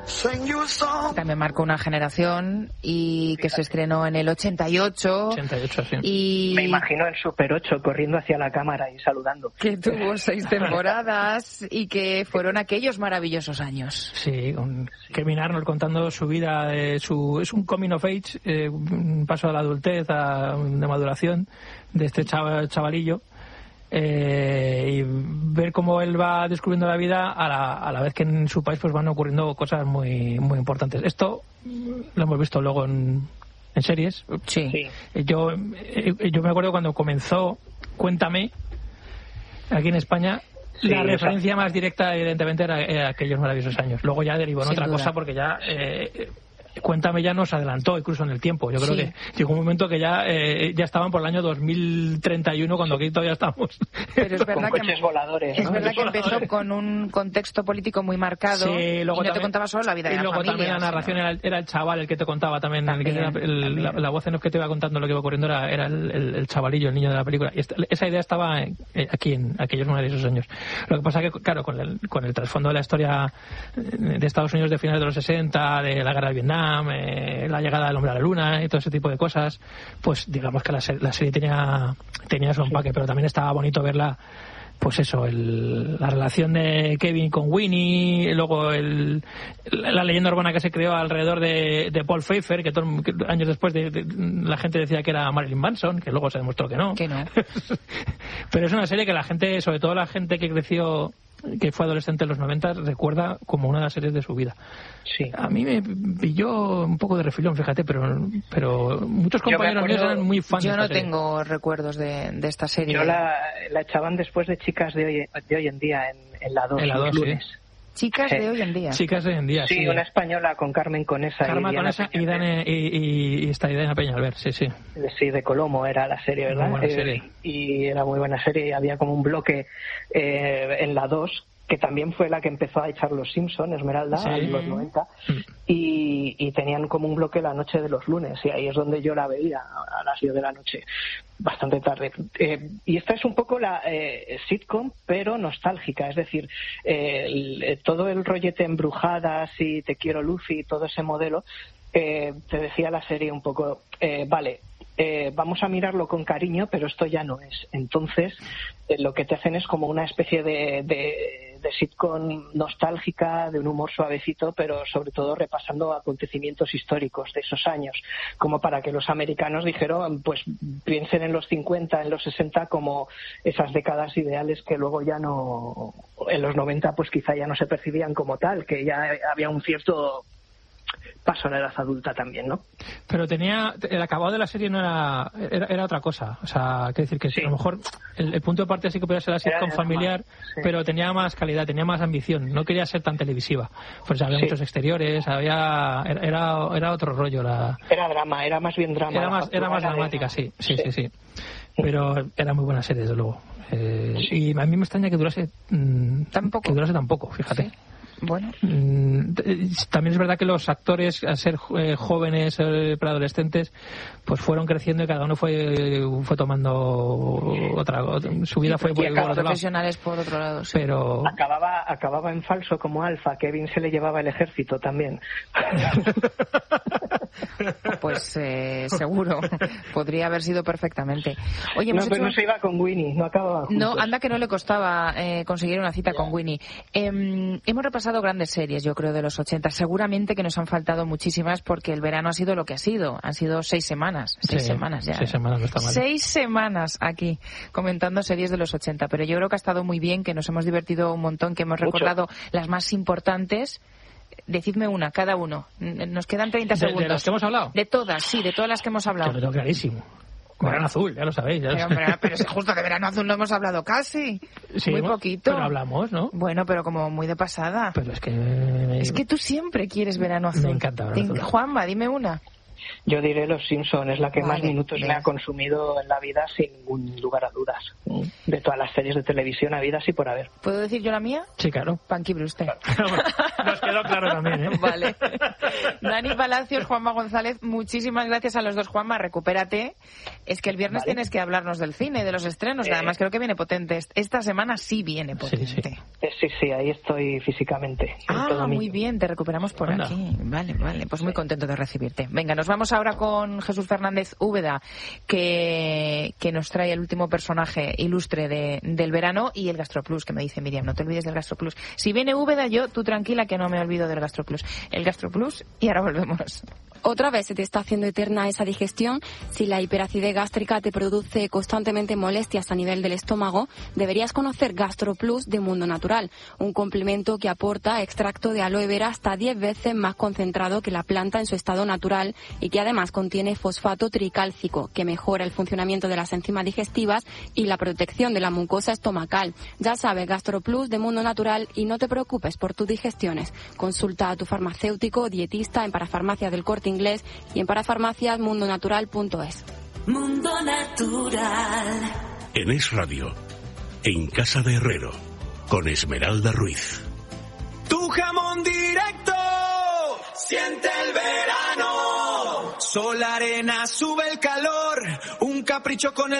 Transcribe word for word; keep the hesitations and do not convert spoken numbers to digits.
También marcó una generación y que se estrenó en el ochenta y ocho. ochenta y ocho, sí. Y me imagino el Super ocho corriendo hacia la cámara y saludando. Que tuvo seis temporadas y que fueron aquellos maravillosos años. Sí, con Kevin Arnold contando su vida, eh, su, es un coming of age, eh, un paso a la adultez, a, de maduración de este chaval, chavalillo. Eh, y ver cómo él va descubriendo la vida a la, a la vez que en su país pues van ocurriendo cosas muy muy importantes. Esto lo hemos visto luego en, en series. Sí. sí. Yo, yo me acuerdo cuando comenzó Cuéntame, aquí en España, sí, la referencia más directa evidentemente era, era aquellos maravillosos años. Luego ya derivó en Sin otra duda. cosa porque ya... Eh, Cuéntame ya nos adelantó incluso en el tiempo. Yo creo sí. que llegó un momento que ya eh, ya estaban por el año dos mil treinta y uno cuando aquí todavía estamos. Pero es verdad con que coches voladores, es ¿no? verdad que empezó con un contexto político muy marcado. Sí, luego y no también, te contaba solo la vida de y la luego familia. También la narración era el, era el chaval el que te contaba también, también, el que era el, la, la voz en off que te iba contando lo que iba ocurriendo era, era el, el, el chavalillo, el niño de la película. Y esta, esa idea estaba eh, aquí en aquellos maravillosos años. Lo que pasa que claro, con el, con el trasfondo de la historia de Estados Unidos de finales de los sesenta, de la guerra de Vietnam, eh, la llegada del hombre a la luna y todo ese tipo de cosas, pues digamos que la, ser, la serie tenía tenía su empaque, pero también estaba bonito verla, pues eso, el, la relación de Kevin con Winnie, luego el, la leyenda urbana que se creó alrededor de, de Paul Pfeiffer, que, todo, que años después de, de, la gente decía que era Marilyn Manson, que luego se demostró que no. Que no. Pero es una serie que la gente, sobre todo la gente que creció, que fue adolescente en los noventa, recuerda como una de las series de su vida. Sí. A mí me pilló un poco de refilón, fíjate, pero pero muchos compañeros míos eran muy fans. Yo de no esta tengo serie. recuerdos de, de esta serie. Yo la, la echaban después de Chicas de hoy, de hoy en día, en, en la dos, en la dos, lunes. Sí. Chicas sí. de hoy en día. Chicas de hoy en día, sí. Sí, una española con Carmen Conesa. Carmen y Conesa y, Dane, y, y, y está Idana Peñalver, sí, sí. Sí, de Colomo era la serie, ¿verdad? Muy buena eh, serie. Y era muy buena serie y había como un bloque eh, en la dos, que también fue la que empezó a echar los Simpson, Esmeralda, sí. en los noventa, mm. y, y tenían como un bloque la noche de los lunes, y ahí es donde yo la veía, a las diez de la noche, bastante tarde. Eh, y esta es un poco la eh, sitcom, pero nostálgica, es decir, eh, el, todo el rollete Embrujadas y Te quiero Lucy, todo ese modelo, eh, te decía la serie un poco, eh, vale, Eh, vamos a mirarlo con cariño, pero esto ya no es. Entonces, eh, lo que te hacen es como una especie de, de, de sitcom nostálgica, de un humor suavecito, pero sobre todo repasando acontecimientos históricos de esos años, como para que los americanos dijeron, pues piensen en los cincuenta, en los sesenta como esas décadas ideales que luego ya no, en los noventa pues quizá ya no se percibían como tal, que ya había un cierto paso a la edad adulta también, ¿no? Pero tenía, el acabado de la serie no era, era, era otra cosa, o sea, quiero decir que sí. A lo mejor el, el punto de partida sí que podía ser la sitcom familiar, sí. pero tenía más calidad, tenía más ambición, no quería ser tan televisiva, pues había sí. muchos exteriores, había, era, era otro rollo la... Era drama, era más bien drama. Era más, era más dramática, sí, sí, sí, sí, sí. Pero era muy buena serie, desde luego. Eh, sí. Y a mí me extraña que durase mmm, tampoco. que durase tan poco, fíjate. Sí. Bueno. También es verdad que los actores, al ser eh, jóvenes, eh, preadolescentes, pues fueron creciendo y cada uno fue fue tomando otra, otra su vida fue por, por otro profesionales lado. Por otro lado, sí. Pero acababa acababa en falso como Alfa. Kevin se le llevaba el ejército también. Pues eh, seguro podría haber sido perfectamente. Oye, no, hemos pero hecho... no se iba con Winnie, no acababa juntos. No, anda que no le costaba eh, conseguir una cita yeah. con Winnie. Eh, hemos repasado grandes series, yo creo, de los ochenta. Seguramente que nos han faltado muchísimas porque el verano ha sido lo que ha sido. Han sido seis semanas. Seis sí, semanas ya. Seis semanas no está mal. Seis semanas aquí comentando series de los ochenta. Pero yo creo que ha estado muy bien, que nos hemos divertido un montón, que hemos Mucho. recordado las más importantes. Decidme una, cada uno. Nos quedan treinta segundos. ¿De, de las que hemos hablado? De todas, sí, de todas las que hemos hablado. Yo lo tengo clarísimo. Verano Azul, ya lo sabéis. Ya lo pero, pero, pero es justo de Verano Azul no hemos hablado casi. Sí, muy poquito. Pero hablamos, ¿no? Bueno, pero como muy de pasada. Pero es que... Me... Es que tú siempre quieres Verano Azul. Me encanta Verano Azul. Juanma, dime una. Yo diré Los Simpson, es la que vale, más minutos bien. me ha consumido en la vida sin ningún lugar a dudas. De todas las series de televisión habidas y por haber. ¿Puedo decir yo la mía? Sí, claro. Punky Brewster. Nos quedó claro también, ¿eh? Vale. Dani Palacios, Juanma González, muchísimas gracias a los dos. Juanma, recupérate. Es que el viernes vale. tienes que hablarnos del cine, de los estrenos, eh... además creo que viene potente. Esta semana sí viene potente. Sí, sí, sí, sí ahí estoy físicamente. Ah, muy bien, te recuperamos por Anda. aquí. Vale, vale, pues muy contento de recibirte. Venga, nos vamos ahora con Jesús Fernández Úbeda, que, que nos trae el último personaje ilustre de, del verano, y el GastroPlus, que me dice Miriam, no te olvides del GastroPlus. Si viene Úbeda, yo, tú tranquila que no me olvido del GastroPlus. El GastroPlus, y ahora volvemos. Otra vez se te está haciendo eterna esa digestión. Si la hiperacidez gástrica te produce constantemente molestias a nivel del estómago, deberías conocer GastroPlus de Mundo Natural, un complemento que aporta extracto de aloe vera hasta diez veces más concentrado que la planta en su estado natural y que además contiene fosfato tricálcico, que mejora el funcionamiento de las enzimas digestivas y la protección de la mucosa estomacal. Ya sabes, GastroPlus de Mundo Natural, y no te preocupes por tus digestiones. Consulta a tu farmacéutico o dietista en Parafarmacias del Corte Inglés y en parafarmacias mundo natural punto es. Mundo Natural. En Es Radio, en Casa de Herrero, con Esmeralda Ruiz. Tu jamón directo, siente el verano. Sol, arena, sube el calor, un capricho con el